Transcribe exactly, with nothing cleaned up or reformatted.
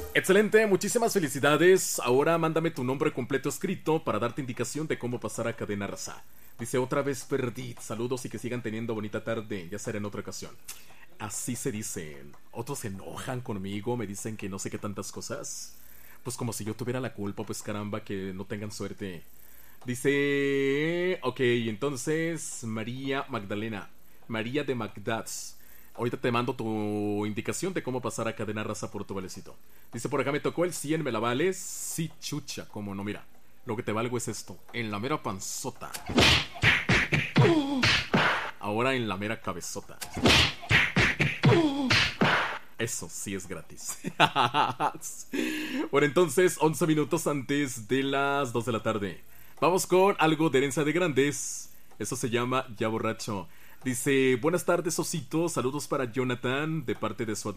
Excelente, muchísimas felicidades. Ahora mándame tu nombre completo escrito para darte indicación de cómo pasar a Cadena Raza. Dice otra vez perdí. Saludos y que sigan teniendo bonita tarde. Ya será en otra ocasión. Así se dicen. Otros se enojan conmigo, me dicen que no sé qué tantas cosas. Pues como si yo tuviera la culpa, pues caramba, que no tengan suerte. Dice... Ok, entonces María Magdalena. María de Magdads. Ahorita te mando tu indicación de cómo pasar a Cadena Raza por tu valecito. Dice por acá me tocó el cien, ¿me la vales? Sí, chucha, como no, mira. Lo que te valgo es esto. En la mera panzota. Ahora en la mera cabezota. Eso sí es gratis. Bueno, entonces, once minutos antes de las dos de la tarde. Vamos con algo de herencia de grandes. Eso se llama Ya Borracho. Dice, buenas tardes, Osito. Saludos para Jonathan, de parte de su